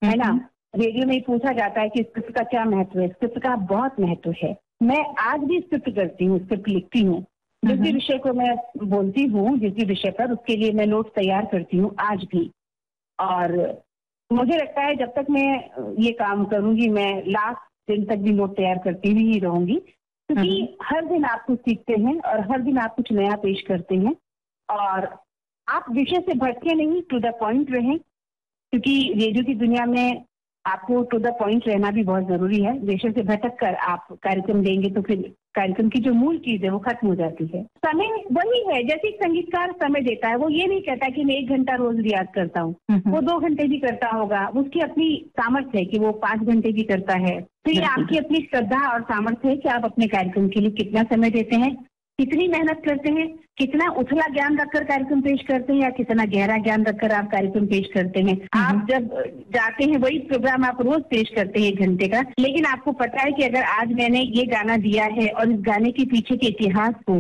है ना। रेडियो में पूछा जाता है कि स्क्रिप्ट का क्या महत्व है। स्क्रिप्ट का बहुत महत्व है। मैं आज भी स्क्रिप्ट करती हूँ, स्क्रिप्ट लिखती हूँ। जिस भी विषय को मैं बोलती हूँ, जिस भी विषय पर, उसके लिए मैं नोट तैयार करती हूँ आज भी। और मुझे लगता है जब तक मैं ये काम करूंगी, मैं लास्ट दिन तक भी नोट तैयार करती ही रहूंगी, क्योंकि हर दिन आप कुछ सीखते हैं और हर दिन आप कुछ नया पेश करते हैं। और आप विषय से भटके नहीं, टू द पॉइंट रहें, क्योंकि रेडियो की दुनिया में आपको टू द पॉइंट रहना भी बहुत जरूरी है। विषय से भटक कर आप कार्यक्रम देंगे तो फिर कार्यक्रम की जो मूल चीज है वो खत्म हो जाती है। समय वही है, जैसे एक संगीतकार समय देता है, वो ये नहीं कहता कि मैं 1 घंटा रोज रियाज करता हूँ, वो 2 घंटे भी करता होगा। उसकी अपनी सामर्थ्य है कि वो 5 घंटे भी करता है। तो ये आपकी अपनी श्रद्धा और सामर्थ्य है कि आप अपने कार्यक्रम के लिए कितना समय देते हैं, कितनी मेहनत करते हैं, कितना उथला ज्ञान रखकर कार्यक्रम पेश करते हैं या कितना गहरा ज्ञान रखकर आप कार्यक्रम पेश करते हैं। आप जब जाते हैं वही प्रोग्राम आप रोज पेश करते हैं 1 घंटे का, लेकिन आपको पता है कि अगर आज मैंने ये गाना दिया है और इस गाने के पीछे के इतिहास को,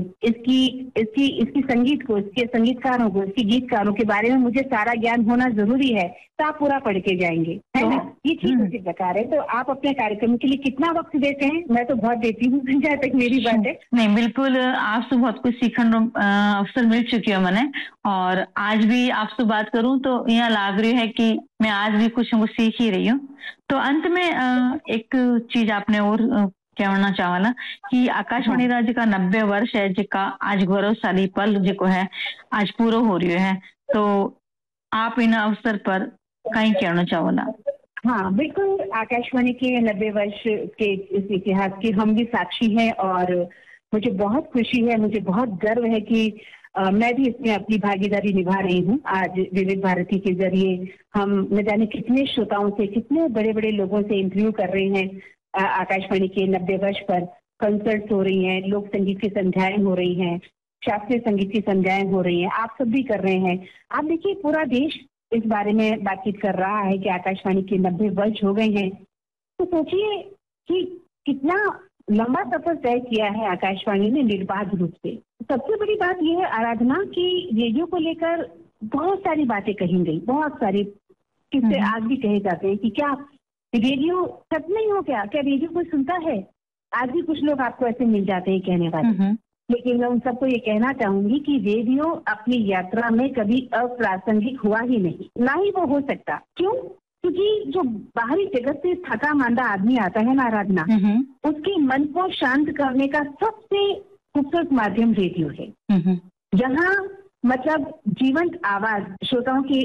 इसकी संगीत को, इसके संगीतकारों को, इसके गीतकारों के बारे में मुझे सारा ज्ञान होना जरूरी है, तो आप पूरा पढ़ के जाएंगे, है ना। ये चीज उसी प्रकार है। तो आप अपने कार्यक्रम के लिए कितना वक्त देते हैं? मैं तो बहुत देती हूँ, जहाँ तक मेरी बात है। नहीं, बिल्कुल आपसे बहुत कुछ सीखने अवसर मिल चुकी है मैंने, और आज भी आपसे बात करूं तो यह लग रही है कि मैं आज भी कुछ न कुछ सीख ही रही हूँ। तो अंत में एक चीज आपने और कहना चाहवाला कि आकाशवाणी राज्य का 90 वर्ष है, जिका आज गौरवशाली पल जो है आज पूरा हो रही है, तो आप इन अवसर पर कहीं कहना चाहवाला? हाँ, बिल्कुल। आकाशवाणी के 90 वर्ष के इस इतिहास के हम भी साक्षी हैं और मुझे बहुत खुशी है, मुझे बहुत गर्व है कि मैं भी इसमें अपनी भागीदारी निभा रही हूँ। आज विविध भारती के जरिए हम न जाने कितने श्रोताओं से, कितने बड़े बड़े लोगों से इंटरव्यू कर रहे हैं। आकाशवाणी के 90 वर्ष पर कंसर्ट्स हो रही हैं, लोक संगीत की संध्याएं हो रही हैं, शास्त्रीय संगीत की संध्याएं हो रही हैं, आप सब भी कर रहे हैं। आप देखिए, पूरा देश इस बारे में बातचीत कर रहा है कि आकाशवाणी के 90 वर्ष हो गए हैं। तो सोचिए कि कितना लंबा सफर तय किया है आकाशवाणी ने निर्बाध रूप से। सबसे बड़ी बात यह है आराधना कि रेडियो को लेकर बहुत सारी बातें कही गई, बहुत सारे किस्से आज भी कहे जाते हैं कि क्या रेडियो सच नहीं हो, क्या रेडियो कोई सुनता है? आज भी कुछ लोग आपको ऐसे मिल जाते हैं कहने वाले। लेकिन मैं उन सबको ये कहना चाहूंगी कि रेडियो अपनी यात्रा में कभी अप्रासंगिक हुआ ही नहीं, ना ही वो हो सकता। क्यों? क्योंकि जो बाहरी जगत से थका मांदा आदमी आता है ना आराधना, उसके मन को शांत करने का सबसे खूबसूरत माध्यम रेडियो है। जहाँ मतलब जीवंत आवाज श्रोताओं के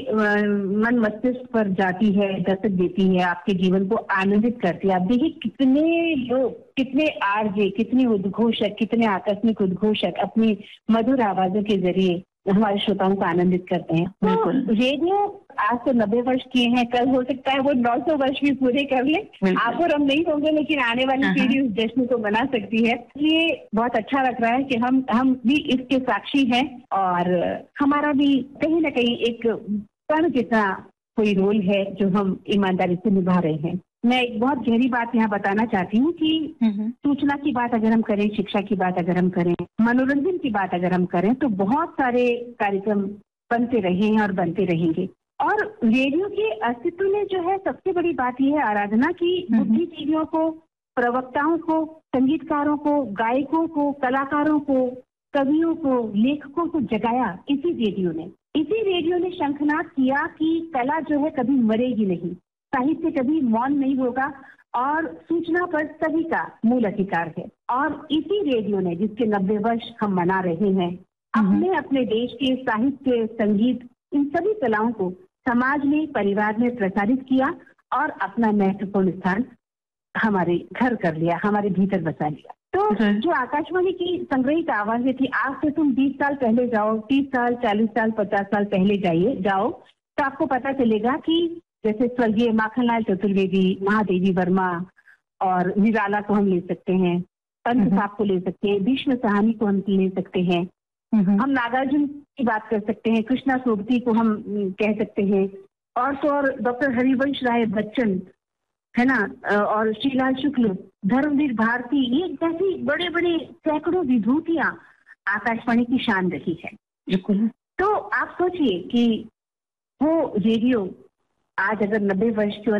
मन मस्तिष्क पर जाती है, दस्तक देती है, आपके जीवन को आनंदित करती है। आप देखिए कितने लोग, कितने आरजे, कितने उद्घोषक, कितने आकस्मिक उद्घोषक अपनी मधुर आवाजों के जरिए हमारे श्रोताओं को आनंदित करते हैं। बिल्कुल। तो रेडियो आज तो 90 वर्ष किए हैं, कल हो सकता है वो 900 वर्ष भी पूरे कर ले। आप और हम नहीं होंगे, लेकिन आने वाली पीढ़ी उस जश्न को मना सकती है। इसलिए बहुत अच्छा लग रहा है कि हम भी इसके साक्षी हैं और हमारा भी कहीं ना कहीं एक कण जितना कोई रोल है जो हम ईमानदारी से निभा रहे हैं। मैं एक बहुत गहरी बात यहाँ बताना चाहती हूँ कि सूचना की बात अगर हम करें, शिक्षा की बात अगर हम करें, मनोरंजन की बात अगर हम करें, तो बहुत सारे कार्यक्रम बनते रहे हैं और बनते रहेंगे। और रेडियो के अस्तित्व में जो है सबसे बड़ी बात यह है आराधना की बुद्धिजीवियों को, प्रवक्ताओं को, संगीतकारों को, गायकों को, कलाकारों को, कवियों को, लेखकों को जगाया इसी रेडियो ने। इसी रेडियो ने शंखनाद किया कि कला जो है कभी मरेगी नहीं, साहित्य कभी मौन नहीं होगा और सूचना पर सभी का मूल अधिकार है। और इसी रेडियो ने, जिसके 90 वर्ष हम मना रहे हैं, अपने देश के साहित्य, संगीत, इन सभी कलाओं को समाज में, परिवार में प्रसारित किया और अपना महत्वपूर्ण स्थान हमारे घर कर लिया, हमारे भीतर बसा लिया। तो जो आकाशवाणी की संग्रहित आवाजें थी, आज से तुम 20 साल पहले जाओ, 30 साल, 40 साल, 50 साल पहले जाओ, तो आपको पता चलेगा कि जैसे स्वर्गीय माखनलाल चतुर्वेदी, महादेवी वर्मा और निराला को हम ले सकते हैं, पंत साहब को ले सकते हैं, भीष्म साहनी को हम ले सकते हैं, हम नागार्जुन की बात कर सकते हैं, कृष्णा सोबती को हम कह सकते हैं, और तो और डॉक्टर हरिवंश राय बच्चन, है ना, और श्रीलाल शुक्ल, धर्मवीर भारती, ये जैसी बड़े बड़े सैकड़ों विभूतियां आकाशवाणी की शान रही है। तो आप सोचिए कि वो रेडियो आज अगर 90 वर्ष की